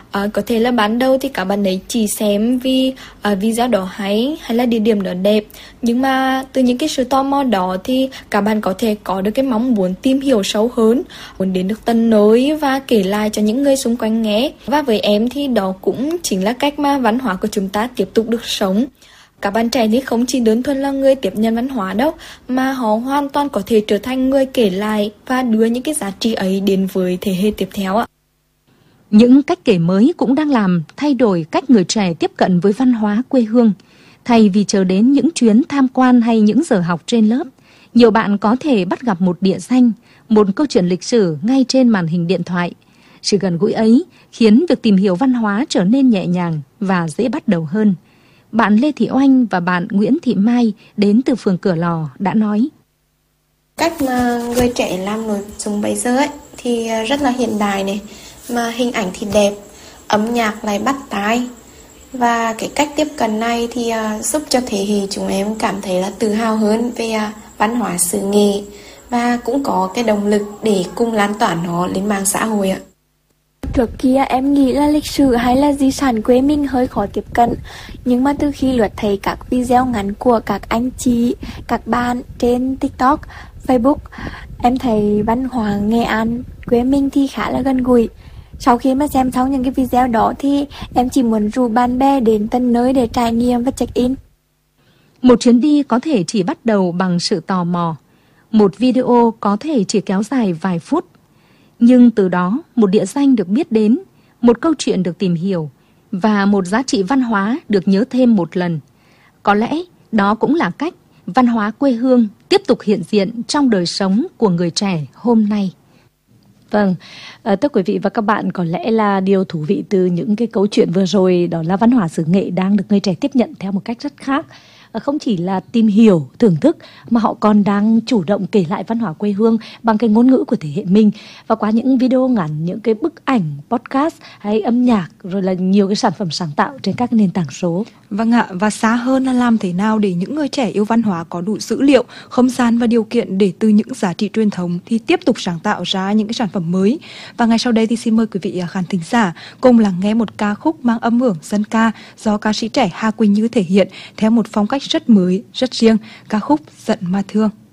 Có thể là ban đầu thì các bạn ấy chỉ xem vì video đó hay là địa điểm đó đẹp, nhưng mà từ những cái sự tò mò đó thì các bạn có thể có được cái mong muốn tìm hiểu sâu hơn, muốn đến được tận nơi và kể lại cho những người xung quanh nghe. Và với em thì đó cũng chính là cách mà văn hóa của chúng ta tiếp tục được sống. Các bạn trẻ thì không chỉ đơn thuần là người tiếp nhận văn hóa đâu, mà họ hoàn toàn có thể trở thành người kể lại và đưa những cái giá trị ấy đến với thế hệ tiếp theo ạ. Những cách kể mới cũng đang làm thay đổi cách người trẻ tiếp cận với văn hóa quê hương. Thay vì chờ đến những chuyến tham quan hay những giờ học trên lớp, nhiều bạn có thể bắt gặp một địa danh, một câu chuyện lịch sử ngay trên màn hình điện thoại. Sự gần gũi ấy khiến việc tìm hiểu văn hóa trở nên nhẹ nhàng và dễ bắt đầu hơn. Bạn Lê Thị Oanh và bạn Nguyễn Thị Mai đến từ phường Cửa Lò đã nói: Cách mà người trẻ làm nội dung bây giờ ấy thì rất là hiện đại này, mà hình ảnh thì đẹp, âm nhạc lại bắt tai. Và cái cách tiếp cận này thì giúp cho thế hệ chúng em cảm thấy là tự hào hơn về văn hóa xứ nghệ, và cũng có cái động lực để cùng lan tỏa nó lên mạng xã hội ạ. Trước kia em nghĩ là lịch sử hay là di sản quê mình hơi khó tiếp cận, nhưng mà từ khi lướt thấy các video ngắn của các anh chị, các bạn trên TikTok, Facebook, em thấy văn hóa Nghệ An quê mình thì khá là gần gũi. Sau khi mà xem xong những cái video đó thì em chỉ muốn rủ bạn bè đến tận nơi để trải nghiệm và check-in. Một chuyến đi có thể chỉ bắt đầu bằng sự tò mò. Một video có thể chỉ kéo dài vài phút. Nhưng từ đó, một địa danh được biết đến, một câu chuyện được tìm hiểu và một giá trị văn hóa được nhớ thêm một lần. Có lẽ đó cũng là cách văn hóa quê hương tiếp tục hiện diện trong đời sống của người trẻ hôm nay. Vâng, thưa quý vị và các bạn, có lẽ là điều thú vị từ những cái câu chuyện vừa rồi đó là văn hóa xứ nghệ đang được người trẻ tiếp nhận theo một cách rất khác. Không chỉ là tìm hiểu, thưởng thức mà họ còn đang chủ động kể lại văn hóa quê hương bằng cái ngôn ngữ của thế hệ mình, và qua những video ngắn, những cái bức ảnh, podcast hay âm nhạc, rồi là nhiều cái sản phẩm sáng tạo trên các nền tảng số. Vâng ạ, và xa hơn là làm thế nào để những người trẻ yêu văn hóa có đủ dữ liệu, không gian và điều kiện để từ những giá trị truyền thống thì tiếp tục sáng tạo ra những cái sản phẩm mới. Và ngay sau đây thì xin mời quý vị khán thính giả cùng lắng nghe một ca khúc mang âm hưởng dân ca do ca sĩ trẻ Hà Quỳnh Như thể hiện theo một phong cách rất mới, rất riêng, ca khúc Giận Mà Thương.